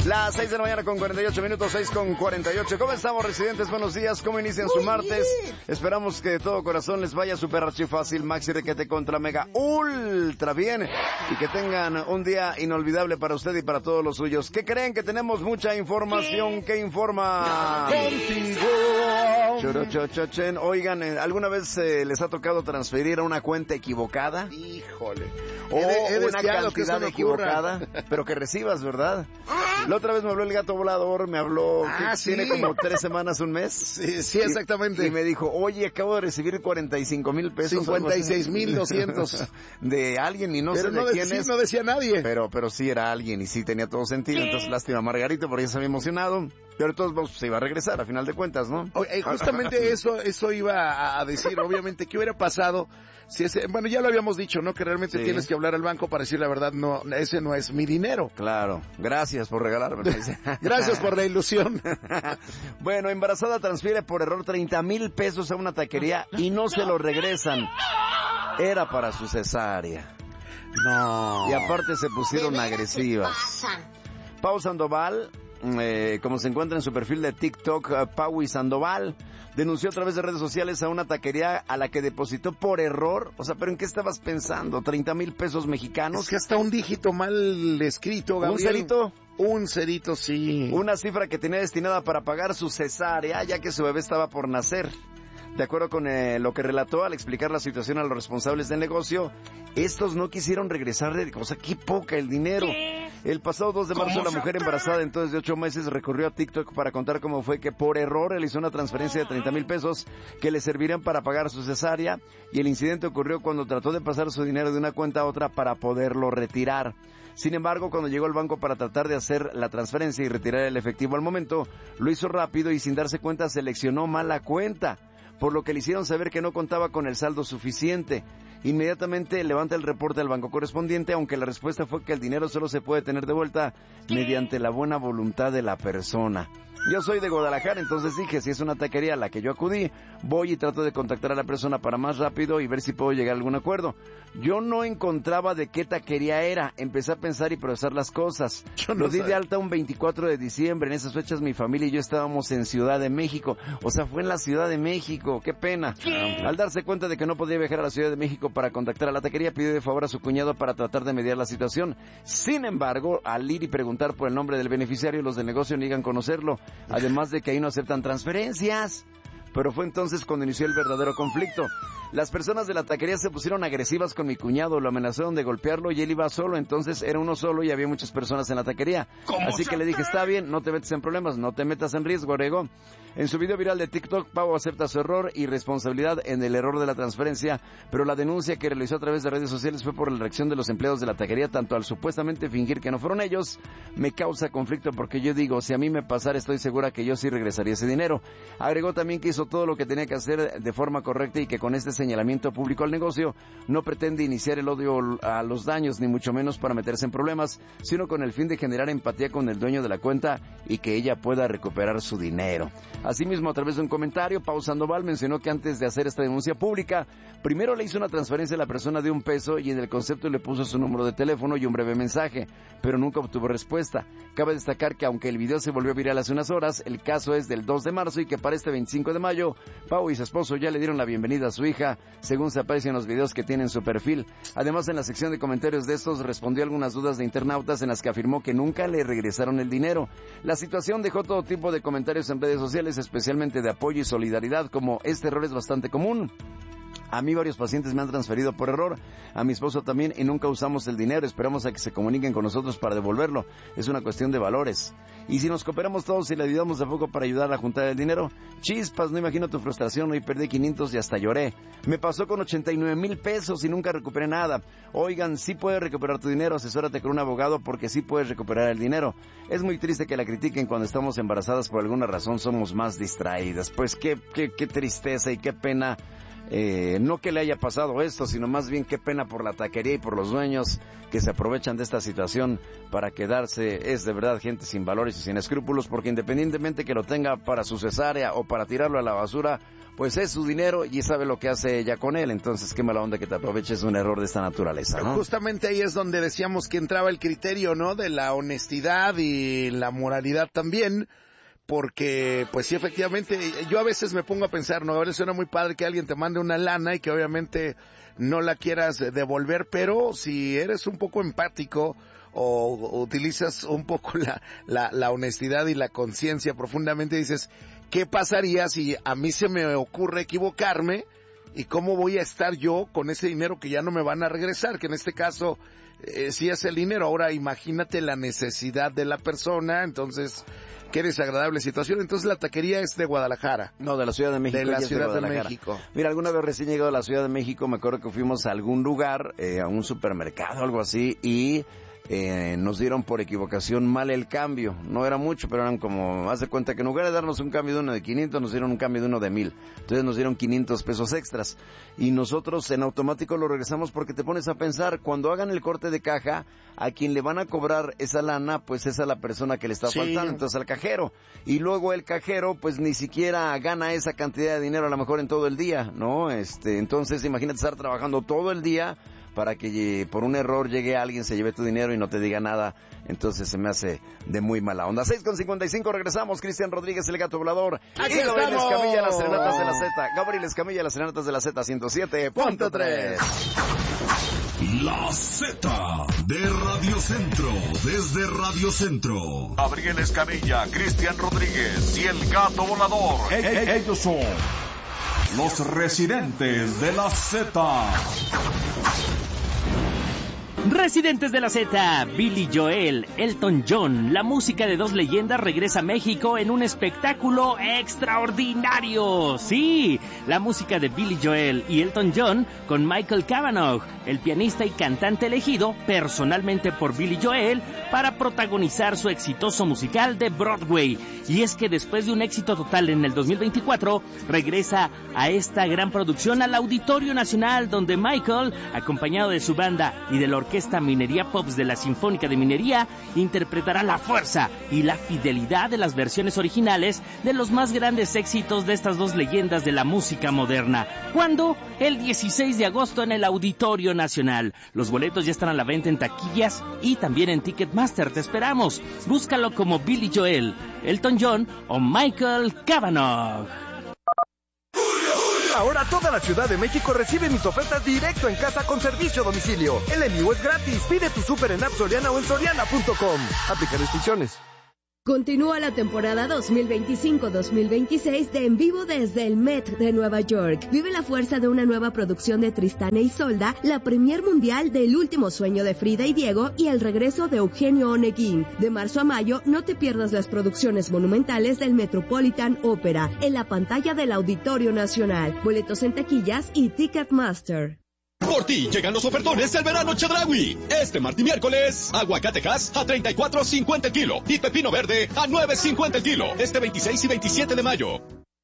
Las 6 de la mañana con 48 minutos, 6 con 48. ¿Cómo estamos, residentes? Buenos días. ¿Cómo inician su martes? Esperamos que de todo corazón les vaya súper archifácil, maxi requete contra mega ultra bien. Y que tengan un día inolvidable para usted y para todos los suyos. ¿Qué creen? Que tenemos mucha información que informa. Contigo. Oigan, ¿alguna vez les ha tocado transferir a una cuenta equivocada? Híjole. O una deseado cantidad equivocada, pero que recibas, ¿verdad? La otra vez me habló el gato volador, me habló que sí. tiene como 3 semanas, un mes. Sí, exactamente. Y me dijo, oye, acabo de recibir 45,000 pesos. 56,200. De alguien y no pero sé no de quién es. no decía nadie. Pero sí era alguien y sí tenía todo sentido. Entonces, lástima Margarito, porque ella se había emocionado. Pero de todos modos se iba a regresar, a final de cuentas, ¿no? Justamente eso iba a decir, obviamente, ¿qué hubiera pasado si bueno, ya lo habíamos dicho, ¿no? Que realmente tienes que hablar al banco para decir la verdad, no, ese no es mi dinero. Claro, gracias por regalarme. Gracias por la ilusión. Bueno, embarazada transfiere por error 30,000 pesos a una taquería y no se lo regresan. Era para su cesárea. No. Y aparte se pusieron agresivas. Pau Sandoval, como se encuentra en su perfil de TikTok, Pau Sandoval, denunció a través de redes sociales a una taquería a la que depositó por error. O sea, ¿pero en qué estabas pensando? 30,000 pesos mexicanos. Es que hasta un dígito mal escrito, Gabriel. ¿Un cerito? Un cerito, sí. Una cifra que tenía destinada para pagar su cesárea, ya que su bebé estaba por nacer. De acuerdo con lo que relató al explicar la situación a los responsables del negocio, estos no quisieron regresarle, o sea, qué poca el dinero. El pasado 2 de marzo la mujer embarazada entonces de 8 meses recurrió a TikTok para contar cómo fue que por error realizó una transferencia de 30,000 pesos que le servirían para pagar su cesárea, y el incidente ocurrió cuando trató de pasar su dinero de una cuenta a otra para poderlo retirar. Sin embargo, cuando llegó al banco para tratar de hacer la transferencia y retirar el efectivo al momento, lo hizo rápido y sin darse cuenta seleccionó mal la cuenta, por lo que le hicieron saber que no contaba con el saldo suficiente. Inmediatamente levanta el reporte al banco correspondiente, aunque la respuesta fue que el dinero solo se puede tener de vuelta mediante la buena voluntad de la persona. Yo soy de Guadalajara, entonces dije, si es una taquería a la que yo acudí, voy y trato de contactar a la persona para más rápido y ver si puedo llegar a algún acuerdo. Yo no encontraba de qué taquería era, empecé a pensar y procesar las cosas. Lo di de alta un 24 de diciembre, en esas fechas mi familia y yo estábamos en Ciudad de México. O sea, fue en la Ciudad de México, qué pena. Al darse cuenta de que no podía viajar a la Ciudad de México para contactar a la taquería, pidió de favor a su cuñado para tratar de mediar la situación. Sin embargo, al ir y preguntar por el nombre del beneficiario, los del negocio niegan conocerlo. Además de que ahí no aceptan transferencias. Pero fue entonces cuando inició el verdadero conflicto. Las personas de la taquería se pusieron agresivas con mi cuñado, lo amenazaron de golpearlo y él iba solo, entonces era uno solo y había muchas personas en la taquería. Así que le dije, está bien, no te metas en problemas, no te metas en riesgo, agregó. En su video viral de TikTok, Pau acepta su error y responsabilidad en el error de la transferencia, pero la denuncia que realizó a través de redes sociales fue por la reacción de los empleados de la taquería, tanto al supuestamente fingir que no fueron ellos, me causa conflicto porque yo digo, si a mí me pasara estoy segura que yo sí regresaría ese dinero. Agregó también que hizo todo lo que tenía que hacer de forma correcta y que con este señalamiento público al negocio no pretende iniciar el odio a los daños, ni mucho menos para meterse en problemas, sino con el fin de generar empatía con el dueño de la cuenta y que ella pueda recuperar su dinero. Asimismo, a través de un comentario, Pau Sandoval mencionó que antes de hacer esta denuncia pública, primero le hizo una transferencia a la persona de $1 y en el concepto le puso su número de teléfono y un breve mensaje, pero nunca obtuvo respuesta. Cabe destacar que aunque el video se volvió viral hace unas horas, el caso es del 2 de marzo y que para este 25 de mayo, Pau y su esposo ya le dieron la bienvenida a su hija, según se aprecia en los videos que tiene en su perfil. Además, en la sección de comentarios de estos respondió algunas dudas de internautas en las que afirmó que nunca le regresaron el dinero. La situación dejó todo tipo de comentarios en redes sociales, especialmente de apoyo y solidaridad, como este error es bastante común. A mí varios pacientes me han transferido por error, a mi esposo también, y nunca usamos el dinero, esperamos a que se comuniquen con nosotros para devolverlo, es una cuestión de valores. Y si nos cooperamos todos y le ayudamos de poco para ayudar a juntar el dinero, chispas, no imagino tu frustración, hoy perdí 500 y hasta lloré. Me pasó con 89,000 pesos y nunca recuperé nada. Oigan, sí puedes recuperar tu dinero, asesórate con un abogado porque sí puedes recuperar el dinero. Es muy triste que la critiquen cuando estamos embarazadas, por alguna razón somos más distraídas. Pues qué tristeza y qué pena no que le haya pasado esto, sino más bien qué pena por la taquería y por los dueños que se aprovechan de esta situación para quedarse. Es de verdad gente sin valores y sin escrúpulos, porque independientemente que lo tenga para su cesárea o para tirarlo a la basura, pues es su dinero y sabe lo que hace ella con él. Entonces qué mala onda que te aproveches de un error de esta naturaleza, ¿no? Justamente ahí es donde decíamos que entraba el criterio, ¿no? De la honestidad y la moralidad también. Porque, pues sí, efectivamente, yo a veces me pongo a pensar, ¿no? A veces suena muy padre que alguien te mande una lana y que obviamente no la quieras devolver, pero si eres un poco empático o utilizas un poco la honestidad y la conciencia profundamente, dices, ¿qué pasaría si a mí se me ocurre equivocarme? ¿Y cómo voy a estar yo con ese dinero que ya no me van a regresar? Que en este caso, sí es el dinero. Ahora imagínate la necesidad de la persona, entonces... Qué desagradable situación. Entonces la taquería es de Guadalajara. No, de la Ciudad de México. De la Ciudad de México. Mira, alguna vez recién llegado a la Ciudad de México, me acuerdo que fuimos a algún lugar, a un supermercado, algo así, y nos dieron por equivocación mal el cambio. No era mucho, pero eran como, haz de cuenta que en lugar de darnos un cambio de uno de 500, nos dieron un cambio de uno de 1,000. Entonces nos dieron 500 pesos extras. Y nosotros en automático lo regresamos porque te pones a pensar, cuando hagan el corte de caja, a quien le van a cobrar esa lana, pues es a la persona que le está faltando, entonces al cajero. Y luego el cajero, pues ni siquiera gana esa cantidad de dinero a lo mejor en todo el día, ¿no? Entonces imagínate estar trabajando todo el día para que por un error llegue alguien, se lleve tu dinero y no te diga nada. Entonces se me hace de muy mala onda. 6:55, regresamos. Cristian Rodríguez, el gato volador. ¡Aquí Gabriel estamos! Escamilla, las serenatas de la Z. Gabriel Escamilla, las serenatas de la Z, 107.3. La Z de Radio Centro, desde Radio Centro. Gabriel Escamilla, Cristian Rodríguez y el gato volador. Ellos son los residentes de la Z. Residentes de la Z, Billy Joel, Elton John, la música de dos leyendas regresa a México en un espectáculo extraordinario. Sí, la música de Billy Joel y Elton John con Michael Cavanaugh, el pianista y cantante elegido personalmente por Billy Joel para protagonizar su exitoso musical de Broadway. Y es que después de un éxito total en el 2024, regresa a esta gran producción al Auditorio Nacional, donde Michael, acompañado de su banda y de la orquesta Minería Pops de la Sinfónica de Minería, interpretará la fuerza y la fidelidad de las versiones originales de los más grandes éxitos de estas dos leyendas de la música moderna. ¿Cuándo? El 16 de agosto en el Auditorio Nacional. Los boletos ya están a la venta en taquillas y también en Ticketmaster. Te esperamos. Búscalo como Billy Joel, Elton John o Michael Cavanaugh. Ahora toda la Ciudad de México recibe mis ofertas directo en casa con servicio a domicilio. El envío es gratis. Pide tu súper en App Soriana o en soriana.com. Aplica restricciones. Continúa la temporada 2025-2026 de En Vivo desde el Met de Nueva York. Vive la fuerza de una nueva producción de Tristán e Isolda, la premier mundial del Último Sueño de Frida y Diego y el regreso de Eugenio Oneguín. De marzo a mayo, no te pierdas las producciones monumentales del Metropolitan Opera en la pantalla del Auditorio Nacional. Boletos en taquillas y Ticketmaster. Por ti llegan los ofertones del verano Chedraui. Este martes y miércoles, aguacatejas a $34.50 el kilo y pepino verde a $9.50 el kilo. Este 26 y 27 de mayo.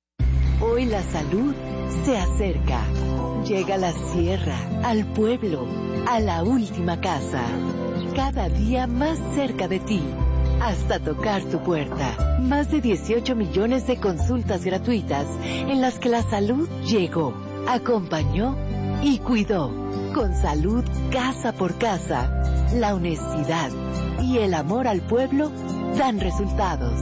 Hoy la salud se acerca. Llega a la sierra, al pueblo, a la última casa. Cada día más cerca de ti. Hasta tocar tu puerta. Más de 18 millones de consultas gratuitas en las que la salud llegó, acompañó y cuidó. Con salud casa por casa, la honestidad y el amor al pueblo dan resultados.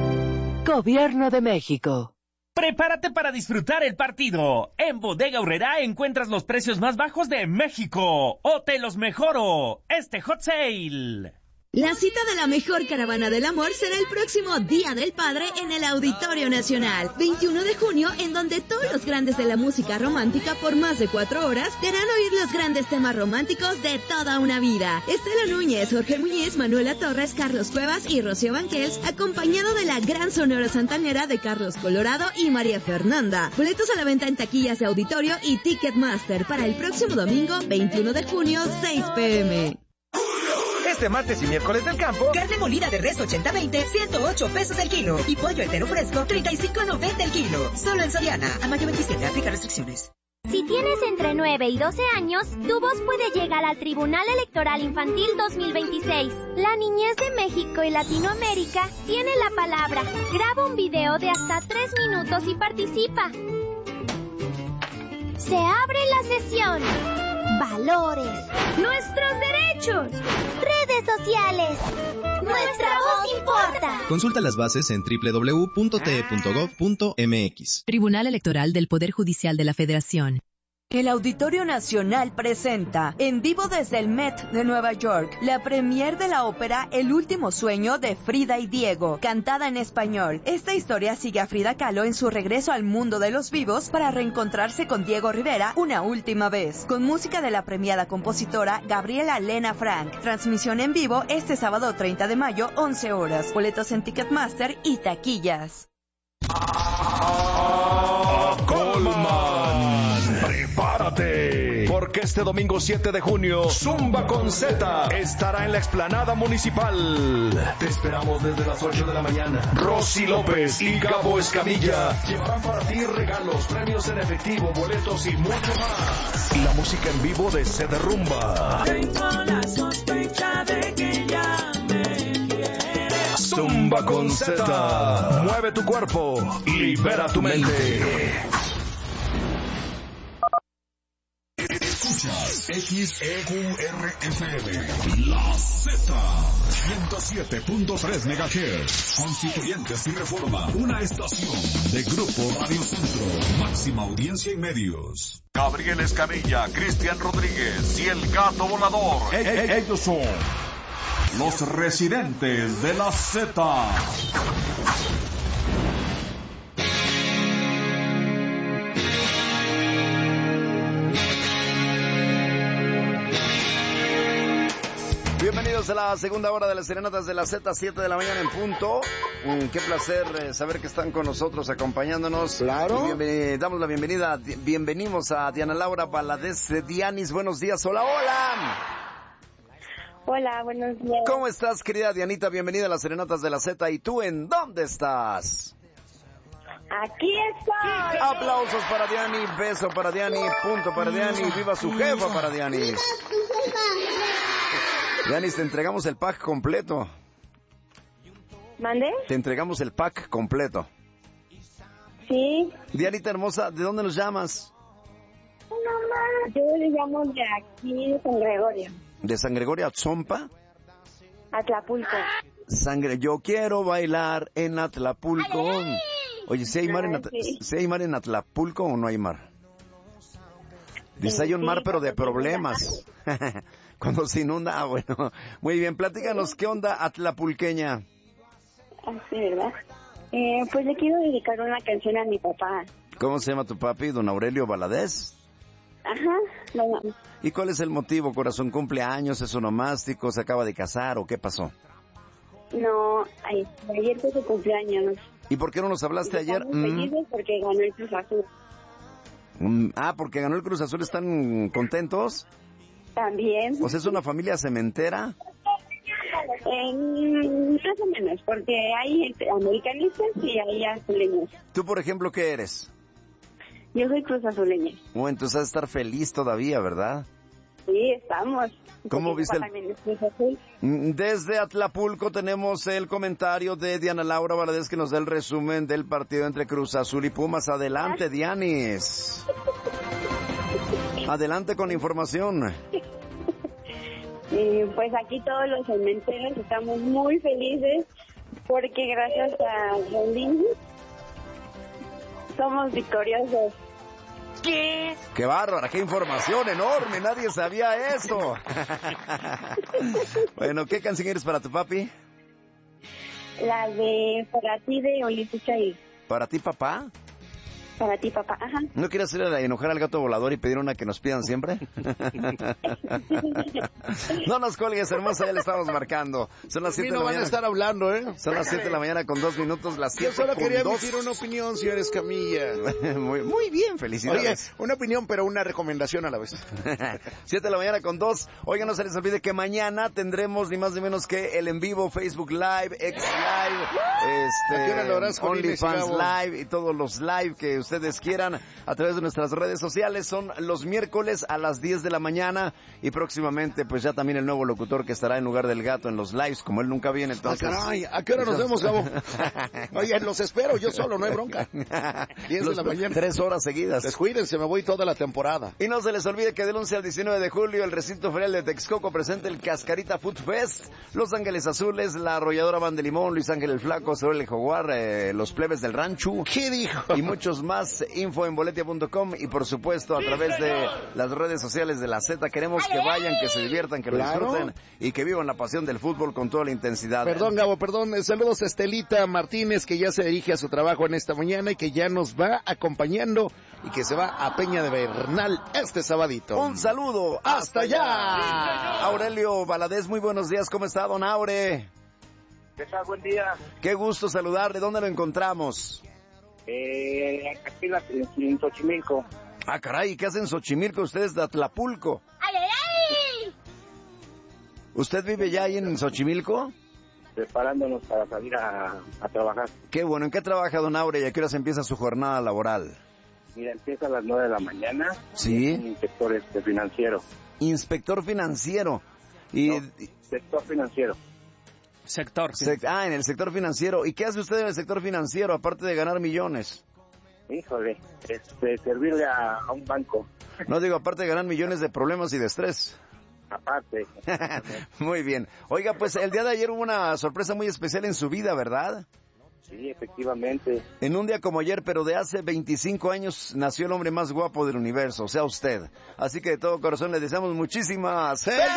Gobierno de México. Prepárate para disfrutar el partido. En Bodega Aurrerá encuentras los precios más bajos de México. O te los mejoro. Este hot sale. La cita de la mejor caravana del amor será el próximo Día del Padre en el Auditorio Nacional, 21 de junio, en donde todos los grandes de la música romántica por más de 4 horas te harán oír los grandes temas románticos de toda una vida. Estela Núñez, Jorge Muñiz, Manuela Torres, Carlos Cuevas y Rocío Banquels, acompañado de la gran sonora santanera de Carlos Colorado y María Fernanda. Boletos a la venta en taquillas de Auditorio y Ticketmaster para el próximo domingo, 21 de junio, 6 p.m. Este martes y miércoles del campo, carne molida de res 80-20, 108 pesos el kilo. Y pollo entero fresco, 35.90 el kilo. Solo en Soriana. A mayo 27, aplica restricciones. Si tienes entre 9 y 12 años, tu voz puede llegar al Tribunal Electoral Infantil 2026. La niñez de México y Latinoamérica tiene la palabra. Graba un video de hasta 3 minutos y participa. Se abre la sesión. Valores. Nuestros derechos. Redes sociales. Nuestra voz importa. Consulta las bases en www.te.gov.mx. Tribunal Electoral del Poder Judicial de la Federación. El Auditorio Nacional presenta, en vivo desde el Met de Nueva York, la premier de la ópera El Último Sueño de Frida y Diego, cantada en español. Esta historia sigue a Frida Kahlo en su regreso al mundo de los vivos para reencontrarse con Diego Rivera una última vez, con música de la premiada compositora Gabriela Lena Frank. Transmisión en vivo este sábado 30 de mayo, 11 horas. Boletos en Ticketmaster y taquillas. Prepárate, porque este domingo 7 de junio, Zumba con Z estará en la explanada municipal. Te esperamos desde las 8 de la mañana. Rosy López y Gabo Escamilla llevarán para ti regalos, premios en efectivo, boletos y mucho más. La música en vivo de Se Derrumba. Tengo la sospecha de que ya me quieres. Zumba con Z. Mueve tu cuerpo, libera tu mente. Escuchas XEQRFM, La Z, 107.3 MHz, Constituyentes y Reforma, una estación de Grupo Radio Centro, máxima audiencia y medios. Gabriel Escamilla, Cristian Rodríguez y el Gato Volador. Ellos son los residentes de La Z. Bienvenidos a la segunda hora de las serenatas de la Z, 7 de la mañana en punto. Qué placer saber que están con nosotros, acompañándonos. Claro. Damos la bienvenida, bienvenimos a Diana Laura Valadez de Dianis. Buenos días, hola, hola. Hola, buenos días. ¿Cómo estás, querida Dianita? Bienvenida a las serenatas de la Z. ¿Y tú en dónde estás? Aquí estoy. Aplausos para Diani, beso para Diani, punto para Diani, viva su jefa para Diani. Dianis, te entregamos el pack completo. ¿Mande? Te entregamos el pack completo. Sí. Dianita hermosa, ¿de dónde nos llamas? Yo le llamo de aquí, de San Gregorio. ¿De San Gregorio Atzompa? Atlapulco. Yo quiero bailar en Atlapulco. Ay, ay. Oye, ¿sí hay mar en Atlapulco o no hay mar? Dice, hay un mar, pero de problemas. Cuando se inunda, bueno. Muy bien, platícanos, ¿qué onda atlapulqueña? Así, ¿verdad? Pues le quiero dedicar una canción a mi papá. ¿Cómo se llama tu papi, don Aurelio Valadez? Ajá. No. ¿Y cuál es el motivo, corazón? ¿Cumple años, es onomástico, se acaba de casar o qué pasó? No, ayer fue su cumpleaños. ¿Y por qué no nos hablaste ayer? Felices porque ganó el Cruz Azul. Porque ganó el Cruz Azul, ¿están contentos? También. ¿O sea, es una familia cementera? Más o menos, porque hay americanistas y hay azuleños. ¿Tú, por ejemplo, qué eres? Yo soy Cruz Azuleña. Entonces has de estar feliz todavía, ¿verdad? Sí, estamos. ¿Cómo viste Desde Atlapulco tenemos el comentario de Diana Laura Valadez que nos da el resumen del partido entre Cruz Azul y Pumas. Adelante, Dianis. Adelante con la información. Pues aquí todos los cementeros estamos muy felices porque gracias a Rolín somos victoriosos. ¿Qué? ¡Qué bárbara! ¡Qué información enorme! Nadie sabía eso. Bueno, ¿qué canción eres para tu papi? La de Para ti de Ulises Chaí. ¿Para ti, papá? Para ti, papá. Ajá. ¿No quieres enojar al gato volador y pedir una que nos pidan siempre? No nos cuelgues, hermosa, ya le estamos marcando. Son las 7 de la mañana. Van a estar hablando, ¿eh? Son las 7 de la mañana con 2 minutos, las 7 Yo solo con quería 2. emitir una opinión, señor Escamilla. Muy bien, felicidades. Oye, una opinión, pero una recomendación a la vez. 7 de la mañana con 2. Oigan, no se les olvide que mañana tendremos ni más ni menos que el en vivo, Facebook Live, X Live, OnlyFans Live y todos los live que ustedes quieran a través de nuestras redes sociales. Son los miércoles a las 10 de la mañana y próximamente pues ya también el nuevo locutor que estará en lugar del Gato en los lives, como él nunca viene. Entonces... caray, ¿a qué hora nos vemos, Gabo? Oye, los espero, yo solo, no hay bronca. 10 de la mañana. 3 horas seguidas. Descuídense, me voy toda la temporada. Y no se les olvide que del 11 al 19 de julio el recinto ferial de Texcoco presenta el Cascarita Food Fest. Los Ángeles Azules, la Arrolladora Van de Limón, Luis Ángel el Flaco, Saúl el Jaguar, los Plebes del Rancho. ¿Qué dijo? Y muchos más. Info en boletia.com y por supuesto a través de las redes sociales de la Z. Queremos que vayan, que se diviertan, que lo disfruten y que vivan la pasión del fútbol con toda la intensidad. Perdón, Gabo, perdón. Saludos a Estelita Martínez, que ya se dirige a su trabajo en esta mañana y que ya nos va acompañando y que se va a Peña de Bernal este sabadito. Un saludo. ¡Hasta allá! Aurelio Valadez, muy buenos días. ¿Cómo está, don Aure? ¿Qué tal? Buen día. Qué gusto saludarle. ¿Dónde lo encontramos? Aquí en Xochimilco. Ah, caray, ¿qué hacen en Xochimilco? Ustedes de Atlapulco. ¡Ay, ay, ay! ¿Usted vive ya ahí en Xochimilco? Preparándonos para salir a trabajar. Qué bueno. ¿En qué trabaja, don Aure? ¿Y a qué horas empieza su jornada laboral? Mira, empieza a las 9 de la mañana. Sí. Es un inspector financiero. Inspector financiero. Y... No, sector financiero. En el sector financiero. ¿Y qué hace usted en el sector financiero, aparte de ganar millones? Híjole, servirle a un banco. No digo, aparte de ganar millones de problemas y de estrés. Aparte. Muy bien. Oiga, pues el día de ayer hubo una sorpresa muy especial en su vida, ¿verdad? Sí, efectivamente. En un día como ayer, pero de hace 25 años, nació el hombre más guapo del universo, o sea, usted. Así que de todo corazón le deseamos muchísimas